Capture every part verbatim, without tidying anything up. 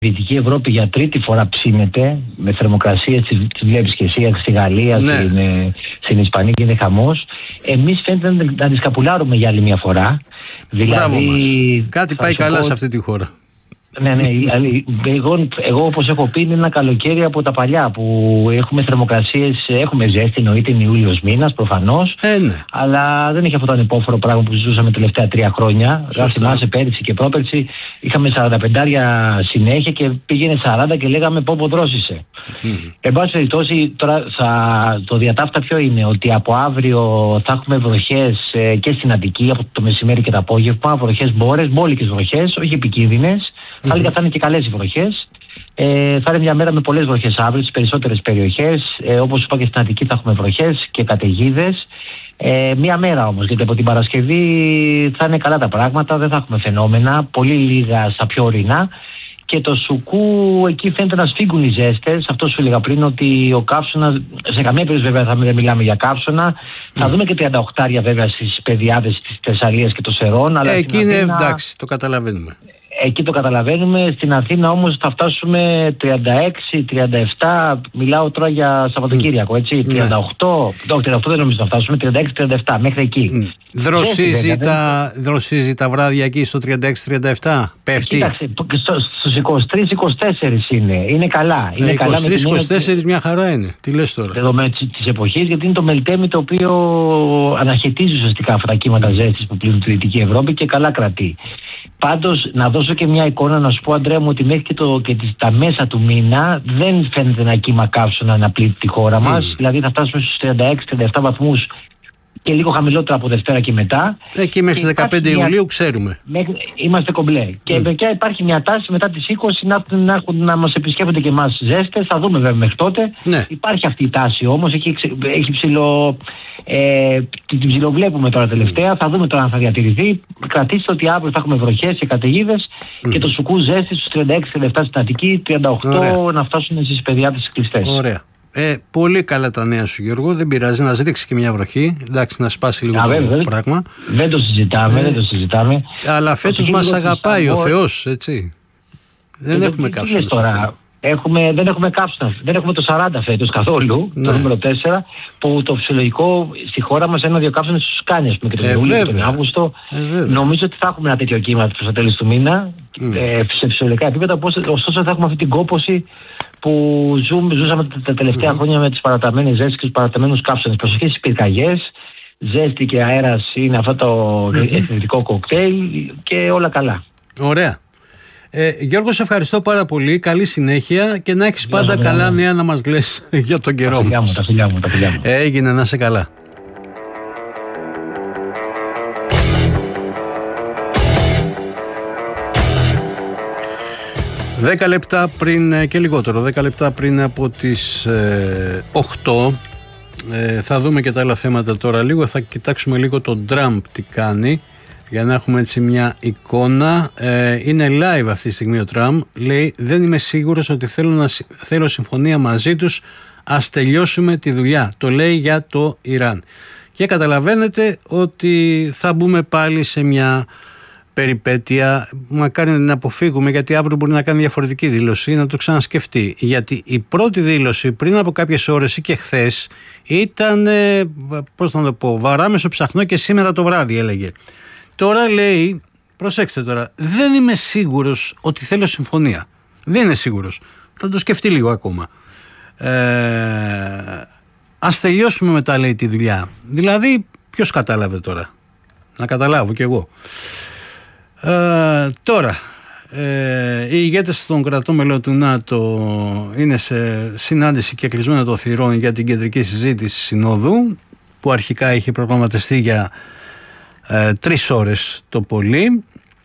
Δυτική Ευρώπη για τρίτη φορά ψήνεται με θερμοκρασίες, τις βλέπεις και εσύ στη Γαλλία, ναι. στην, στην Ισπανία και είναι χαμός. Εμείς φαίνεται να τις καπουλάρουμε για άλλη μια φορά. Δηλαδή, κάτι πάει καλά πω... σε αυτή τη χώρα. Ναι, ναι. Εγώ, εγώ όπως έχω πει είναι ένα καλοκαίρι από τα παλιά που έχουμε θερμοκρασίες, έχουμε ζέστη, εννοείται είναι Ιούλιος μήνας προφανώς, ε, ναι. αλλά δεν έχει αυτό το ανυπόφορο πράγμα που ζούσαμε τα τελευταία τρία χρόνια. Αν θυμάσαι πέρυσι και πρόπερσι είχαμε σαράντα πέντε συνέχεια και πήγαινε σαράντα και λέγαμε πω πω δρόσισε. Mm. Εν πάση περιπτώσει τώρα θα, το διατάφτα ποιο είναι, ότι από αύριο θα έχουμε βροχές ε, και στην Αττική από το μεσημέρι και το απόγευμα, βροχές μπόρες, μπόλικες βροχές, όχι επικίνδυνες. Mm-hmm. Θα έλεγα θα είναι και καλές οι βροχές. Ε, θα είναι μια μέρα με πολλές βροχές αύριο στις περισσότερες περιοχές. Ε, όπως είπα και στην Αττική θα έχουμε βροχές και καταιγίδες. Ε, μια μέρα όμως, γιατί από την Παρασκευή θα είναι καλά τα πράγματα, δεν θα έχουμε φαινόμενα, πολύ λίγα στα πιο ορεινά. Και το Σουκού εκεί φαίνεται να σφίγγουν οι ζέστες. Αυτό σου έλεγα πριν, ότι ο καύσωνας, σε καμία περίπτωση βέβαια θα μην μιλάμε για καύσωνα. Mm. Θα δούμε και τριάντα οκτώ βέβαια στις πεδιάδες της Θεσσαλίας και των Σερών. Αλλά ε, εκεί είναι Αθήνα, εντάξει, το καταλαβαίνουμε. Εκεί το καταλαβαίνουμε. Στην Αθήνα όμως θα φτάσουμε τριάντα έξι τριάντα επτά. Μιλάω τώρα για Σαββατοκύριακο, έτσι. Mm. τριάντα οκτώ. Το τριάντα οκτώ δεν νομίζω να φτάσουμε. τριάντα έξι τριάντα επτά μέχρι εκεί. Mm. Δροσίζει, τα, δεν... δροσίζει τα βράδια εκεί στο τριάντα έξι τριάντα επτά. Πέφτει. Κοίταξε, στους είκοσι τρία είκοσι τέσσερα είναι. Είναι καλά. Είναι είκοσι τρία είκοσι τέσσερα μια χαρά είναι. Τι λες τώρα. Δεδομένου της εποχής, γιατί είναι το μελτέμι το οποίο αναχαιτίζει ουσιαστικά αυτά τα κύματα ζέστης που πλήττουν τη Δυτική Ευρώπη και καλά κρατεί. Πάντως, να δώσω και μια εικόνα, να σου πω, Αντρέα μου, ότι μέχρι και, το, και τις, τα μέσα του μήνα δεν φαίνεται ένα κύμα καύσωνα να πλήττει τη χώρα μας. Mm. Δηλαδή θα φτάσουμε στους τριάντα έξι τριάντα επτά βαθμούς και λίγο χαμηλότερα από Δευτέρα και μετά. Εκεί μέχρι τις δεκαπέντε Ιουλίου ξέρουμε. Μέχρι, είμαστε κομπλέ. Mm. Και παιδιά υπάρχει μια τάση μετά τις είκοσι να, να, να μας επισκέπτονται και εμάς ζέστες. Θα δούμε βέβαια μέχρι τότε. Ναι. Υπάρχει αυτή η τάση όμως. Έχει, έχει ψηλό. Ε, την ψιλοβλέπουμε τώρα τελευταία. Mm. Θα δούμε τώρα αν θα διατηρηθεί. Κρατήστε ότι αύριο θα έχουμε βροχές και καταιγίδες mm. και το Σουκού ζέστη στους τριάντα έξι τριάντα επτά στην Αττική, τριάντα οκτώ Ωραία. Να φτάσουν στις πεδιάδες κλειστές. Ωραία. Ε, πολύ καλά τα νέα σου, Γιώργο. Δεν πειράζει να ρίξει και μια βροχή. Εντάξει, να σπάσει λίγο Α, το βέβαια, πράγμα. Δεν το συζητάμε, ε, δεν το συζητάμε. Αλλά φέτος μας αγαπάει ο Θεός, έτσι. Δεν και έχουμε καύσωνα. Έχουμε, δεν έχουμε καύσωνα. Δεν έχουμε το σαράντα φέτος καθόλου, ναι. Το νούμερο τέσσερα, που το φυσιολογικό στη χώρα μας ένα-δύο καύσωνες στους κάνει, ας πούμε, και τον ε, Ιούλιο και τον Αύγουστο. Ε, νομίζω ότι θα έχουμε ένα τέτοιο κύμα προς τα τέλη του μήνα, mm. ε, σε φυσιολογικά επίπεδα. Ωστόσο, θα έχουμε αυτή την κόπωση που ζούμε, ζούσαμε τα τελευταία mm. χρόνια με τις παραταμένες ζέστες και τους παραταμένους καύσωνες. Προσοχή στις πυρκαγιές, ζέστη και αέρας είναι αυτό το mm-hmm. εθνικό κοκτέιλ και όλα καλά. Ωραία. Ε, Γιώργο, σε ευχαριστώ πάρα πολύ. Καλή συνέχεια και να έχεις πάντα φιλιά, καλά μου. νέα να μας λες για τον καιρό. Τα φιλιά μου, τα φιλιά μου, τα φιλιά μου. Έγινε, να είσαι καλά. Δέκα λεπτά πριν και λιγότερο, δέκα λεπτά πριν από τις ε, οκτώ. Ε, θα δούμε και τα άλλα θέματα τώρα λίγο. Θα κοιτάξουμε λίγο τον Τραμπ τι κάνει, για να έχουμε έτσι μια εικόνα. Ε, είναι live αυτή τη στιγμή ο Τραμπ. Λέει, δεν είμαι σίγουρος ότι θέλω, να, θέλω συμφωνία μαζί τους. Ας τελειώσουμε τη δουλειά. Το λέει για το Ιράν. Και καταλαβαίνετε ότι θα μπούμε πάλι σε μια περιπέτεια. Μακάρι να την αποφύγουμε, γιατί αύριο μπορεί να κάνει διαφορετική δήλωση, να το ξανασκεφτεί. Γιατί η πρώτη δήλωση πριν από κάποιες ώρες ή και χθες ήταν, πώς να το πω, βαράμε στο ψαχνό και σήμερα το βράδυ, έλεγε. Τώρα λέει, προσέξτε τώρα, δεν είμαι σίγουρος ότι θέλω συμφωνία. Δεν είναι σίγουρος. Θα το σκεφτεί λίγο ακόμα. Ε, ας τελειώσουμε μετά, λέει, τη δουλειά. Δηλαδή, ποιος κατάλαβε τώρα? Να καταλάβω κι εγώ. Ε, τώρα, ε, οι ηγέτες των κρατών μελών του ΝΑΤΟ είναι σε συνάντηση και κλεισμένο το θυρών για την κεντρική συζήτηση συνόδου, που αρχικά είχε προγραμματιστεί για ε, τρεις ώρες το πολύ.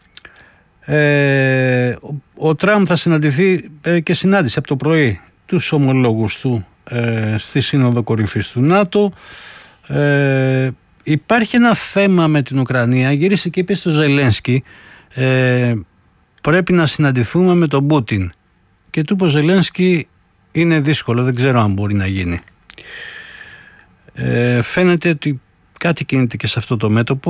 Ε, ο, ο Τραμπ θα συναντηθεί ε, και συνάντησε από το πρωί τους ομολόγους του ε, στη Σύνοδο Κορυφής του ΝΑΤΟ. Ε, υπάρχει ένα θέμα με την Ουκρανία. Γύρισε και είπε στο Ζελένσκι, ε, πρέπει να συναντηθούμε με τον Πούτιν, και του είπε ο Ζελένσκι, είναι δύσκολο, δεν ξέρω αν μπορεί να γίνει. Ε, φαίνεται ότι κάτι κινείται και σε αυτό το μέτωπο.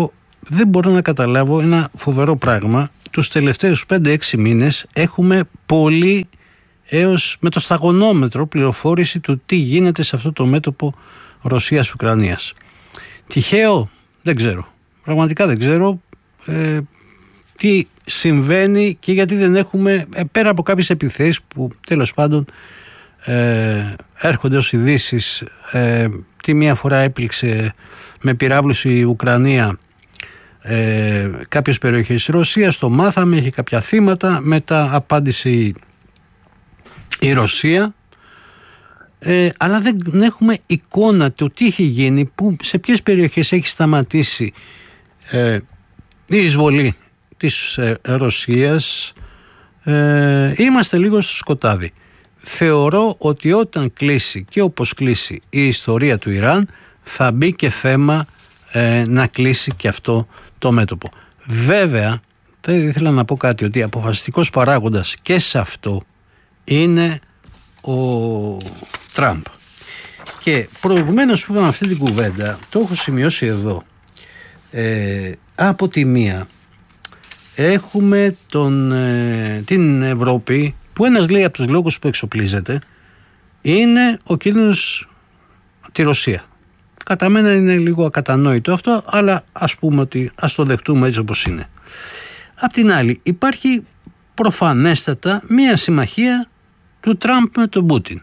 δεν μπορώ να καταλάβω ένα φοβερό πράγμα. Τους τελευταίους πέντε έξι μήνες έχουμε πολύ έως με το σταγονόμετρο πληροφόρηση του τι γίνεται σε αυτό το μέτωπο Ρωσίας-Ουκρανίας. Τυχαίο? Δεν ξέρω. Πραγματικά δεν ξέρω ε, τι συμβαίνει και γιατί δεν έχουμε, ε, πέρα από κάποιες επιθέσεις που τέλος πάντων ε, έρχονται ως ειδήσεις. Ε, τη μία φορά έπληξε με πυράβλους η Ουκρανία ε, κάποιες περιοχές της Ρωσίας, το μάθαμε, έχει κάποια θύματα, μετά απάντησε η, η Ρωσία. Ε, αλλά δεν έχουμε εικόνα του τι έχει γίνει, που, σε ποιες περιοχές έχει σταματήσει ε, η εισβολή της ε, Ρωσίας. Ε, είμαστε λίγο στο σκοτάδι. Θεωρώ ότι όταν κλείσει και όπως κλείσει η ιστορία του Ιράν, θα μπει και θέμα ε, να κλείσει και αυτό το μέτωπο. Βέβαια, θα ήθελα να πω κάτι, ότι αποφασιστικός παράγοντας και σε αυτό είναι ο Τραμπ. Και προηγουμένως που είπαμε αυτή την κουβέντα, το έχω σημειώσει εδώ. Ε, από τη μία έχουμε τον, ε, την Ευρώπη, που ένας λέει από τους λόγους που εξοπλίζεται είναι ο κίνδυνος τη Ρωσία. Κατά μένα είναι λίγο ακατανόητο αυτό, αλλά ας πούμε ότι ας το δεχτούμε έτσι όπως είναι. Απ' την άλλη υπάρχει προφανέστατα μία συμμαχία του Τραμπ με τον Πούτιν.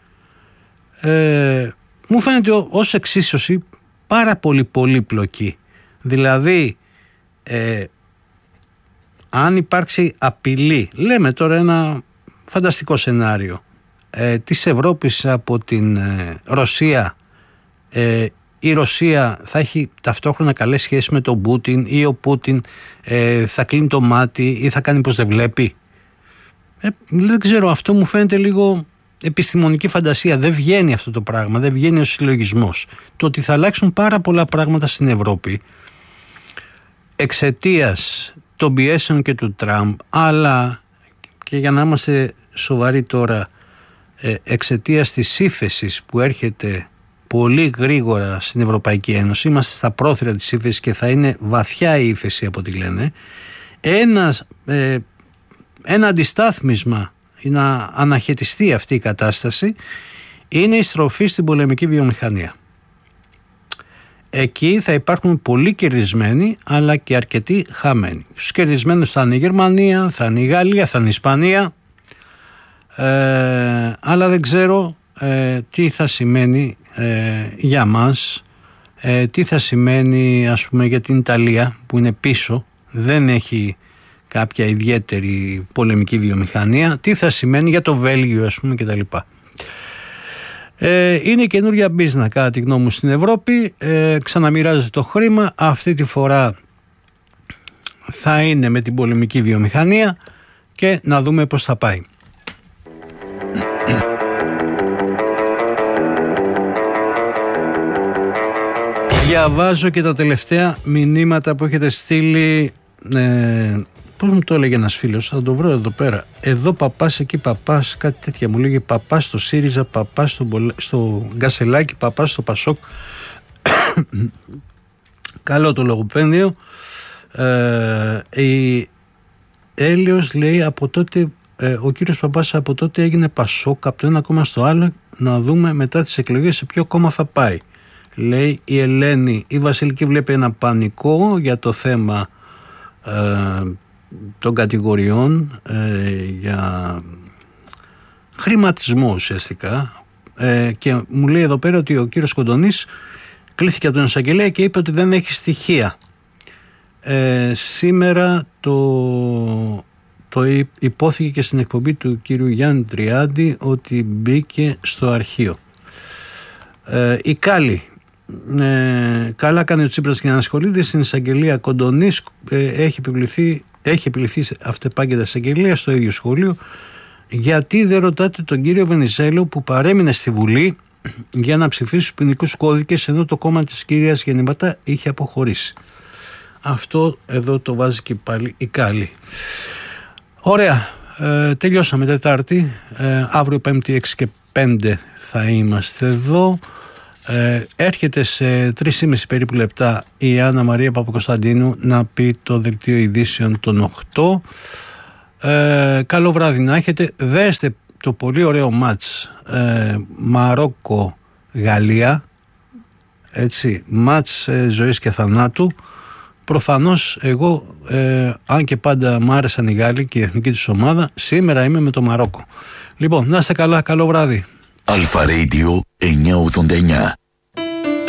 Ε, μου φαίνεται ως εξίσωση πάρα πολύ πολύπλοκη. Δηλαδή ε, αν υπάρξει απειλή, λέμε τώρα ένα φανταστικό σενάριο, ε, της Ευρώπης από την ε, Ρωσία, ε, η Ρωσία θα έχει ταυτόχρονα καλές σχέσεις με τον Πούτιν, ή ο Πούτιν ε, θα κλείνει το μάτι ή θα κάνει πως δεν βλέπει. Ε, δεν ξέρω, αυτό μου φαίνεται λίγο επιστημονική φαντασία. Δεν βγαίνει αυτό το πράγμα, δεν βγαίνει ο συλλογισμός. Το ότι θα αλλάξουν πάρα πολλά πράγματα στην Ευρώπη εξαιτίας των πιέσεων και του Τραμπ, αλλά και για να είμαστε σοβαροί τώρα, εξαιτίας της ύφεσης που έρχεται πολύ γρήγορα στην Ευρωπαϊκή Ένωση, είμαστε στα πρόθυρα της ύφεσης και θα είναι βαθιά η ύφεση από ό,τι λένε, ένα, ε, ένα αντιστάθμισμα να αναχαιτιστεί αυτή η κατάσταση είναι η στροφή στην πολεμική βιομηχανία. Εκεί θα υπάρχουν πολλοί κερδισμένοι, αλλά και αρκετοί χαμένοι. Στους κερδισμένους θα είναι η Γερμανία, θα είναι η Γαλλία, θα είναι η Ισπανία, ε, αλλά δεν ξέρω ε, τι θα σημαίνει ε, για μας, ε, τι θα σημαίνει ας πούμε για την Ιταλία που είναι πίσω, δεν έχει κάποια ιδιαίτερη πολεμική βιομηχανία, τι θα σημαίνει για το Βέλγιο ας πούμε κτλ. Ε, είναι καινούργια μπίζνα κατά τη γνώμη μου στην Ευρώπη, ε, ξαναμοιράζεται το χρήμα, αυτή τη φορά θα είναι με την πολεμική βιομηχανία και να δούμε πώς θα πάει. Διαβάζω και τα τελευταία μηνύματα που έχετε στείλει. ε, Πώς μου το έλεγε ένας φίλος, θα το βρω εδώ πέρα. Εδώ παπάς, εκεί παπάς, κάτι τέτοια μου λέγε. Παπάς στο ΣΥΡΙΖΑ, παπάς στο, στο Γκασελάκι, παπάς στο Πασόκ. Καλό το λογοπαίδιο. Ε, η Έλεος λέει από τότε, ε, ο κύριος Παπάς από τότε έγινε Πασόκ, από το ένα κόμμα στο άλλο, να δούμε μετά τις εκλογές σε ποιο κόμμα θα πάει. Λέει η Ελένη. Η Βασιλική βλέπει ένα πανικό για το θέμα ε, των κατηγοριών ε, για χρηματισμό ουσιαστικά, ε, και μου λέει εδώ πέρα ότι ο κύριος Κοντονής κλήθηκε από τον εισαγγελέα και είπε ότι δεν έχει στοιχεία. Ε, σήμερα το, το υπόθηκε και στην εκπομπή του κύριου Γιάννη Τριάντη ότι μπήκε στο αρχείο. Ε, η Κάλλη, ε, καλά κάνει ο Τσίπρας και να ασχολείται. Στην εισαγγελία Κοντονής ε, έχει επιβληθεί Έχει επιληφθεί αυτεπάγγελτα εισαγγελία στο ίδιο σχολείο. Γιατί δεν ρωτάτε τον κύριο Βενιζέλο που παρέμεινε στη Βουλή για να ψηφίσει τους ποινικούς κώδικες, ενώ το κόμμα της κυρίας Γεννηματά είχε αποχωρήσει. Αυτό εδώ το βάζει και πάλι η Κάλλη. Ωραία, ε, τελειώσαμε Τετάρτη. ε, Αύριο Πέμπτη έξι και πέντε θα είμαστε εδώ. Ε, έρχεται σε τρεις και μισή περίπου λεπτά η Άννα Μαρία Παπακοσταντίνου να πει το δελτίο ειδήσεων των οκτώ. Ε, καλό βράδυ να έχετε. Δέστε το πολύ ωραίο μάτς ε, Μαρόκο-Γαλλία, έτσι, μάτς ε, ζωής και θανάτου. Προφανώς εγώ, ε, αν και πάντα μ' άρεσαν οι Γάλλοι και η εθνική τους ομάδα, σήμερα είμαι με το Μαρόκο. Λοιπόν, να είστε καλά, καλό βράδυ. Αλφα Radio εννιακόσια ογδόντα εννιά.